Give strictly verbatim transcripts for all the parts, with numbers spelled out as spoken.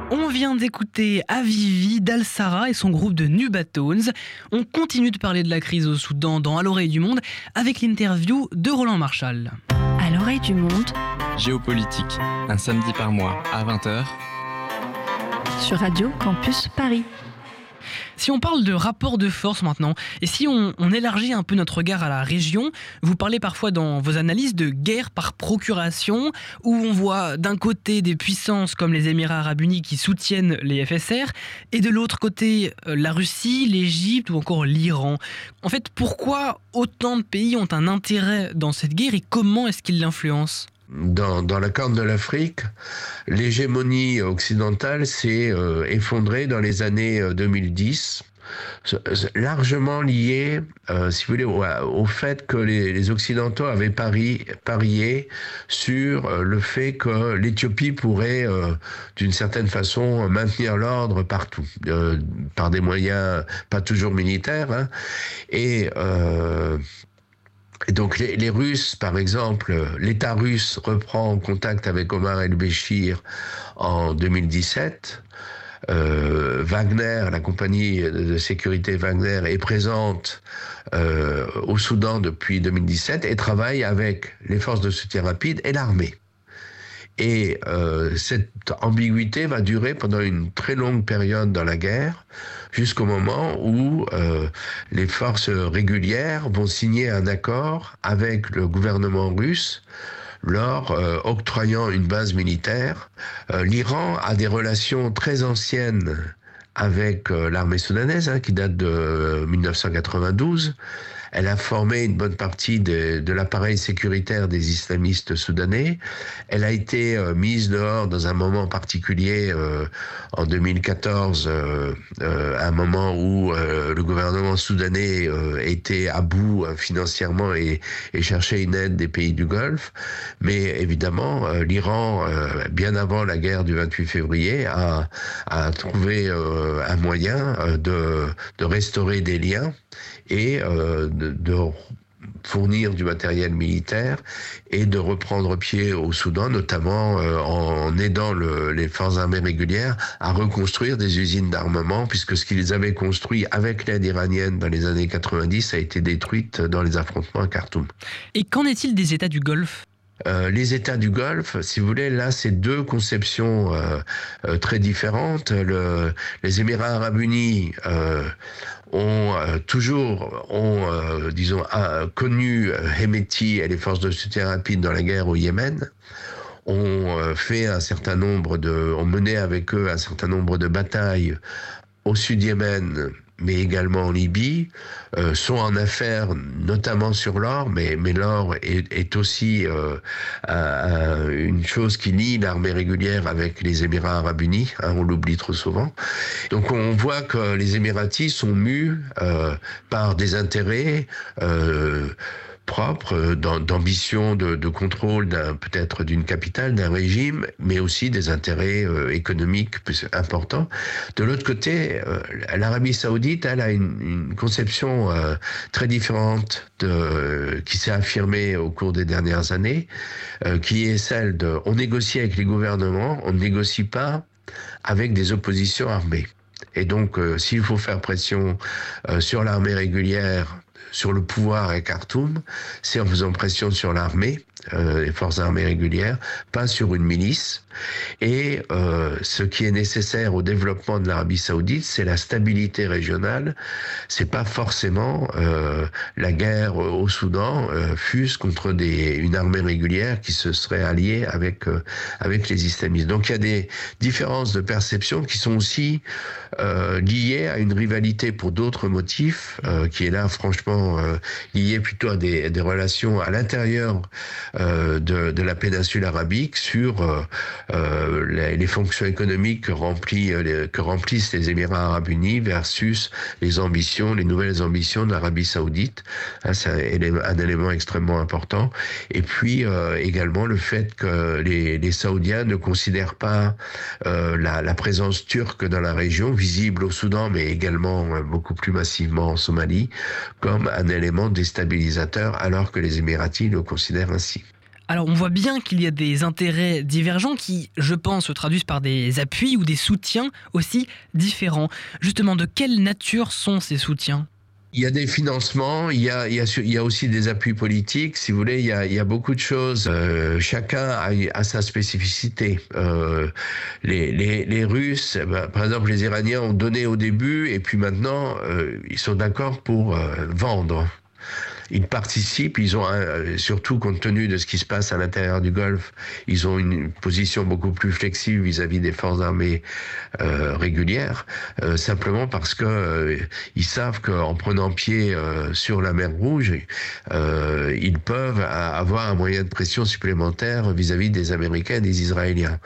On vient d'écouter Avivi d'Al-Sara et son groupe de Nubatones. On continue de parler de la crise au Soudan dans À l'oreille du monde avec l'interview de Roland Marchal. À l'oreille du monde, Géopolitique, un samedi par mois à vingt heures sur Radio Campus Paris. Si on parle de rapport de force maintenant, et si on, on élargit un peu notre regard à la région, vous parlez parfois dans vos analyses de guerre par procuration, où on voit d'un côté des puissances comme les Émirats arabes unis qui soutiennent les F S R, et de l'autre côté la Russie, l'Égypte ou encore l'Iran. En fait, pourquoi autant de pays ont un intérêt dans cette guerre et comment est-ce qu'ils l'influencent ? Dans, dans la Corne de l'Afrique, l'hégémonie occidentale s'est euh, effondrée dans les années deux mille dix, largement liée, euh, si vous voulez, au, au fait que les, les Occidentaux avaient pari, parié sur euh, le fait que l'Éthiopie pourrait, euh, d'une certaine façon, maintenir l'ordre partout, euh, par des moyens pas toujours militaires, hein, et... Euh, Et donc les, les Russes, par exemple, l'État russe reprend contact avec Omar el-Béchir en deux mille dix-sept. Euh, Wagner, la compagnie de sécurité Wagner, est présente euh, au Soudan depuis deux mille dix-sept et travaille avec les forces de soutien rapide et l'armée. Et euh, cette ambiguïté va durer pendant une très longue période dans la guerre, jusqu'au moment où euh, les forces régulières vont signer un accord avec le gouvernement russe, leur euh, octroyant une base militaire. Euh, L'Iran a des relations très anciennes avec euh, l'armée soudanaise, hein, qui date de euh, dix-neuf cent quatre-vingt-douze. Elle a formé une bonne partie de, de l'appareil sécuritaire des islamistes soudanais. Elle a été euh, mise dehors dans un moment particulier euh, en deux mille quatorze, euh, euh, un moment où euh, le gouvernement soudanais euh, était à bout euh, financièrement et, et cherchait une aide des pays du Golfe. Mais évidemment, euh, l'Iran, euh, bien avant la guerre du vingt-huit février, a, a trouvé euh, un moyen euh, de, de restaurer des liens et euh, de, de fournir du matériel militaire et de reprendre pied au Soudan, notamment euh, en aidant le, les forces armées régulières à reconstruire des usines d'armement, puisque ce qu'ils avaient construit avec l'aide iranienne dans les années quatre-vingt-dix a été détruite dans les affrontements à Khartoum. Et qu'en est-il des États du Golfe ? Euh, les États du Golfe, si vous voulez, là, c'est deux conceptions euh, euh, très différentes. Le, les Émirats arabes unis euh, ont euh, toujours, ont, euh, disons, a, connu Hemeti et les forces de soutien rapide dans la guerre au Yémen. Ont euh, fait un certain nombre de, ont mené avec eux un certain nombre de batailles au sud-Yémen, mais également en Libye, euh, sont en affaires notamment sur l'or, mais, mais l'or est, est aussi euh, euh, une chose qui lie l'armée régulière avec les Émirats arabes unis, hein, on l'oublie trop souvent. Donc on voit que les Émiratis sont mus euh, par des intérêts euh, propre, d'ambition de, de contrôle d'un, peut-être d'une capitale, d'un régime, mais aussi des intérêts euh, économiques plus importants. De l'autre côté, euh, l'Arabie saoudite, elle a une, une conception euh, très différente de, qui s'est affirmée au cours des dernières années, euh, qui est celle de, on négocie avec les gouvernements, on ne négocie pas avec des oppositions armées. Et donc, euh, s'il faut faire pression euh, sur l'armée régulière, sur le pouvoir à Khartoum, c'est en faisant pression sur l'armée, euh, les forces armées régulières, pas sur une milice. Et euh, ce qui est nécessaire au développement de l'Arabie saoudite, c'est la stabilité régionale. C'est pas forcément euh, la guerre au Soudan, euh, fût-ce contre des, une armée régulière qui se serait alliée avec euh, avec les islamistes. Donc il y a des différences de perception qui sont aussi euh, liées à une rivalité pour d'autres motifs, euh, qui est là franchement euh, liée plutôt à des, des relations à l'intérieur euh, de, de la péninsule arabique sur euh, Euh, les, les fonctions économiques que, remplit, euh, les, que remplissent les Émirats arabes unis versus les ambitions, les nouvelles ambitions de l'Arabie saoudite. Hein, c'est un, un élément extrêmement important. Et puis euh, également le fait que les, les Saoudiens ne considèrent pas euh, la, la présence turque dans la région, visible au Soudan, mais également euh, beaucoup plus massivement en Somalie, comme un élément déstabilisateur, alors que les Émiratis le considèrent ainsi. Alors on voit bien qu'il y a des intérêts divergents qui, je pense, se traduisent par des appuis ou des soutiens aussi différents. Justement, de quelle nature sont ces soutiens ? Il y a des financements, il y a, il y a, il y a aussi des appuis politiques, si vous voulez, il y a, il y a beaucoup de choses. Euh, chacun a, a sa spécificité. Euh, les, les, les Russes, ben, par exemple, les Iraniens ont donné au début, et puis maintenant, euh, ils sont d'accord pour euh, vendre. Ils participent, ils ont un, surtout compte tenu de ce qui se passe à l'intérieur du Golfe, ils ont une position beaucoup plus flexible vis-à-vis des forces armées euh, régulières, euh, simplement parce que euh, ils savent qu'en prenant pied euh, sur la mer Rouge, euh, ils peuvent avoir un moyen de pression supplémentaire vis-à-vis des Américains et des Israéliens.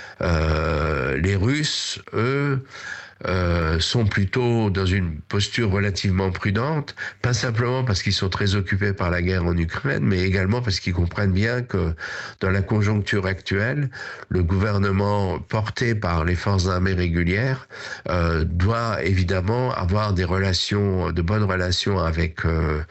Euh, les Russes, eux, Euh, sont plutôt dans une posture relativement prudente, pas simplement parce qu'ils sont très occupés par la guerre en Ukraine, mais également parce qu'ils comprennent bien que dans la conjoncture actuelle, le gouvernement porté par les forces armées régulières euh, doit évidemment avoir des relations, de bonnes relations avec euh,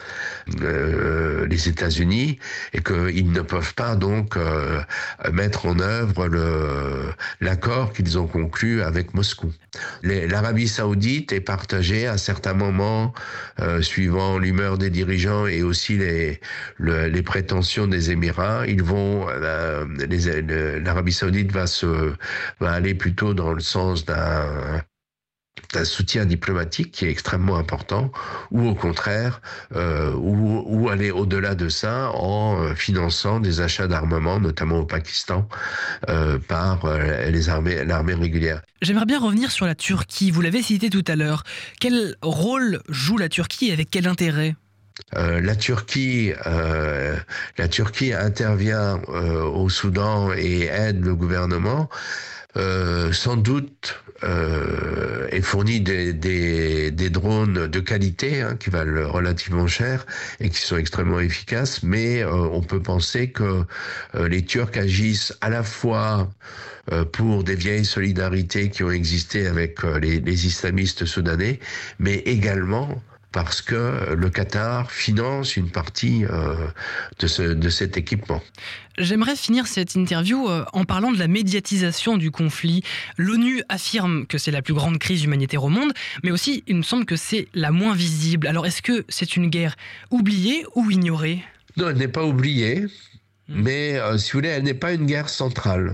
euh, les États-Unis, et qu'ils ne peuvent pas donc euh, mettre en œuvre le, l'accord qu'ils ont conclu avec Moscou. Les, L'Arabie Saoudite est partagée à certains moments, euh, suivant l'humeur des dirigeants et aussi les, le, les prétentions des Émirats. Ils vont, euh, les, l'Arabie Saoudite va se, va aller plutôt dans le sens d'un d'un soutien diplomatique qui est extrêmement important, ou au contraire, euh, ou, ou aller au-delà de ça en finançant des achats d'armement, notamment au Pakistan, euh, par euh, les armées, l'armée régulière. J'aimerais bien revenir sur la Turquie, vous l'avez cité tout à l'heure. Quel rôle joue la Turquie et avec quel intérêt ? Euh, la Turquie, euh, la Turquie intervient euh, au Soudan et aide le gouvernement. Euh, sans doute euh, et fournit des, des, des drones de qualité hein, qui valent relativement cher et qui sont extrêmement efficaces, mais euh, on peut penser que euh, les Turcs agissent à la fois euh, pour des vieilles solidarités qui ont existé avec euh, les, les islamistes soudanais, mais également parce que le Qatar finance une partie euh, de, ce, de cet équipement. J'aimerais finir cette interview euh, en parlant de la médiatisation du conflit. L'ONU affirme que c'est la plus grande crise humanitaire au monde, mais aussi il me semble que c'est la moins visible. Alors est-ce que c'est une guerre oubliée ou ignorée ? Non, elle n'est pas oubliée, mmh. mais euh, si vous voulez, elle n'est pas une guerre centrale.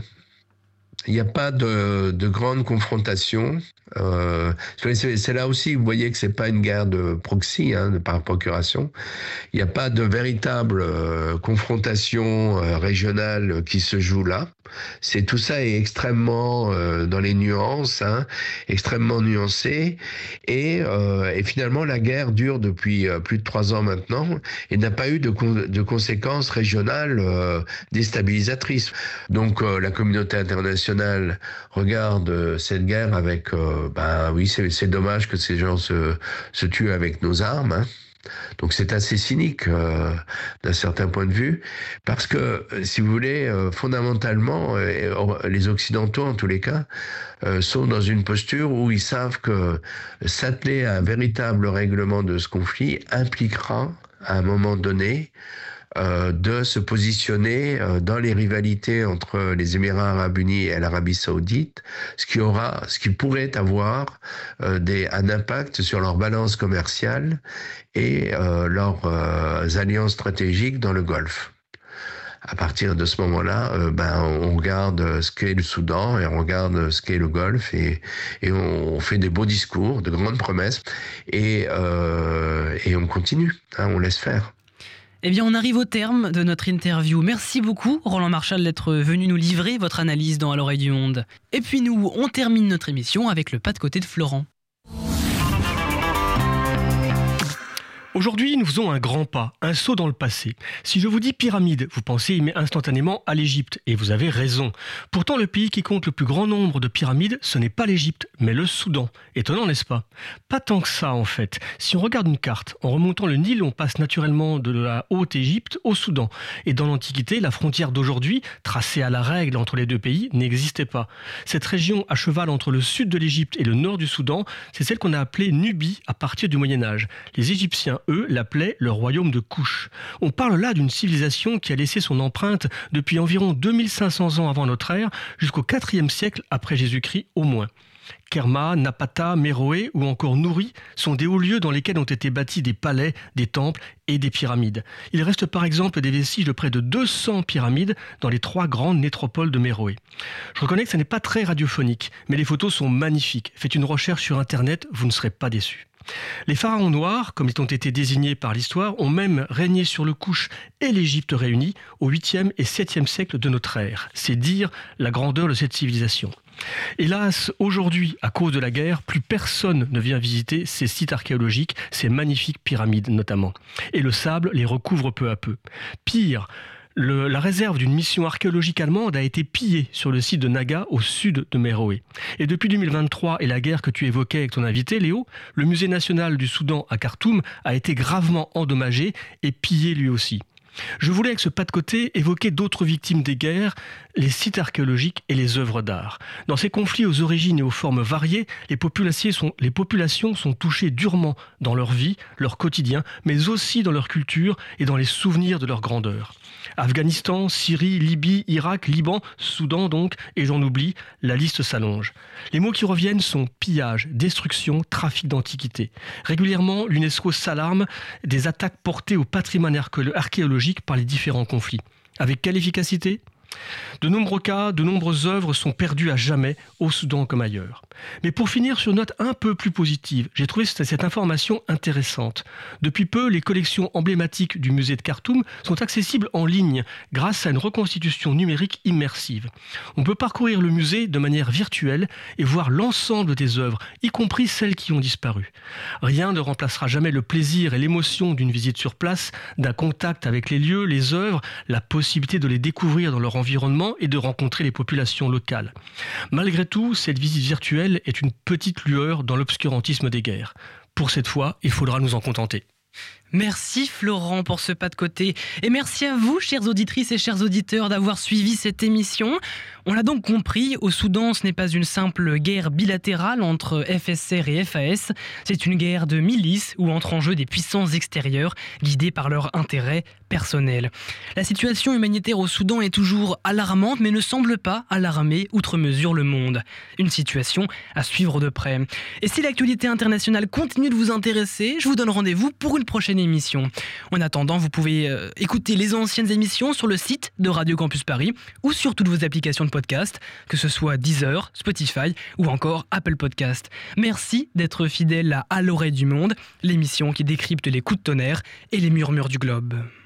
Il n'y a pas de, de grande confrontation. Euh, c'est, c'est là aussi, vous voyez que c'est pas une guerre de proxy, hein, de par procuration. Il n'y a pas de véritable euh, confrontation euh, régionale qui se joue là. C'est tout ça est extrêmement euh, dans les nuances, hein, extrêmement nuancé. Et, euh, et finalement, la guerre dure depuis euh, plus de trois ans maintenant et n'a pas eu de, con- de conséquences régionales euh, déstabilisatrices. Donc, euh, la communauté internationale regarde euh, cette guerre avec, euh, ben oui, c'est, c'est dommage que ces gens se, se tuent avec nos armes, hein. Donc c'est assez cynique euh, d'un certain point de vue, parce que, si vous voulez, euh, fondamentalement, euh, les Occidentaux, en tous les cas, euh, sont dans une posture où ils savent que s'atteler à un véritable règlement de ce conflit impliquera, à un moment donné, Euh, de se positionner euh, dans les rivalités entre les Émirats arabes unis et l'Arabie saoudite, ce qui aura, ce qui pourrait avoir euh, des, un impact sur leur balance commerciale et euh, leurs euh, alliances stratégiques dans le Golfe. À partir de ce moment-là, euh, ben, on regarde ce qu'est le Soudan et on regarde ce qu'est le Golfe et, et on fait des beaux discours, de grandes promesses et, euh, et on continue, hein, on laisse faire. Eh bien, on arrive au terme de notre interview. Merci beaucoup, Roland Marchal, d'être venu nous livrer votre analyse dans À l'oreille du monde. Et puis nous, on termine notre émission avec le pas de côté de Florent. Aujourd'hui, nous faisons un grand pas, un saut dans le passé. Si je vous dis pyramide, vous pensez instantanément à l'Égypte, et vous avez raison. Pourtant, le pays qui compte le plus grand nombre de pyramides, ce n'est pas l'Égypte, mais le Soudan. Étonnant, n'est-ce pas ? Pas tant que ça, en fait. Si on regarde une carte, en remontant le Nil, on passe naturellement de la Haute-Égypte au Soudan. Et dans l'Antiquité, la frontière d'aujourd'hui, tracée à la règle entre les deux pays, n'existait pas. Cette région à cheval entre le sud de l'Égypte et le nord du Soudan, c'est celle qu'on a appelée Nubie à partir du Moyen-Âge. Les Égyptiens eux, l'appelaient le royaume de Couche. On parle là d'une civilisation qui a laissé son empreinte depuis environ deux mille cinq cents ans avant notre ère jusqu'au quatrième siècle après Jésus-Christ au moins. Kerma, Napata, Méroé ou encore Nouri sont des hauts lieux dans lesquels ont été bâtis des palais, des temples et des pyramides. Il reste par exemple des vestiges de près de deux cents pyramides dans les trois grandes nécropoles de Méroé. Je reconnais que ce n'est pas très radiophonique, mais les photos sont magnifiques. Faites une recherche sur internet, vous ne serez pas déçus. Les pharaons noirs, comme ils ont été désignés par l'histoire, ont même régné sur le Couche et l'Égypte réunis au huitième et septième siècle de notre ère. C'est dire la grandeur de cette civilisation. Hélas, aujourd'hui, à cause de la guerre, plus personne ne vient visiter ces sites archéologiques, ces magnifiques pyramides notamment. Et le sable les recouvre peu à peu. Pire, Le, la réserve d'une mission archéologique allemande a été pillée sur le site de Naga au sud de Méroé. Et depuis deux mille vingt-trois et la guerre que tu évoquais avec ton invité Léo, le musée national du Soudan à Khartoum a été gravement endommagé et pillé lui aussi. Je voulais avec ce pas de côté évoquer d'autres victimes des guerres, les sites archéologiques et les œuvres d'art. Dans ces conflits aux origines et aux formes variées, les populations sont, les populations sont touchées durement dans leur vie, leur quotidien, mais aussi dans leur culture et dans les souvenirs de leur grandeur. Afghanistan, Syrie, Libye, Irak, Liban, Soudan donc, et j'en oublie, la liste s'allonge. Les mots qui reviennent sont pillage, destruction, trafic d'antiquités. Régulièrement, l'UNESCO s'alarme des attaques portées au patrimoine archéologique par les différents conflits. Avec quelle efficacité ? De nombreux cas, de nombreuses œuvres sont perdues à jamais, au Soudan comme ailleurs. Mais pour finir sur une note un peu plus positive, j'ai trouvé cette information intéressante. Depuis peu, les collections emblématiques du musée de Khartoum sont accessibles en ligne grâce à une reconstitution numérique immersive. On peut parcourir le musée de manière virtuelle et voir l'ensemble des œuvres, y compris celles qui ont disparu. Rien ne remplacera jamais le plaisir et l'émotion d'une visite sur place, d'un contact avec les lieux, les œuvres, la possibilité de les découvrir dans leur environnement et de rencontrer les populations locales. Malgré tout, cette visite virtuelle est une petite lueur dans l'obscurantisme des guerres. Pour cette fois, il faudra nous en contenter. Merci Florent pour ce pas de côté et merci à vous chères auditrices et chers auditeurs d'avoir suivi cette émission. On l'a donc compris, au Soudan ce n'est pas une simple guerre bilatérale entre F S R et F A S, c'est une guerre de milices où entrent en jeu des puissances extérieures guidées par leurs intérêts personnels. La situation humanitaire au Soudan est toujours alarmante mais ne semble pas alarmer outre mesure le monde. Une situation à suivre de près. Et si l'actualité internationale continue de vous intéresser, je vous donne rendez-vous pour une prochaine émission. En attendant, vous pouvez euh, écouter les anciennes émissions sur le site de Radio Campus Paris ou sur toutes vos applications de podcast, que ce soit Deezer, Spotify ou encore Apple Podcast. Merci d'être fidèle à À l'oreille du monde, l'émission qui décrypte les coups de tonnerre et les murmures du globe.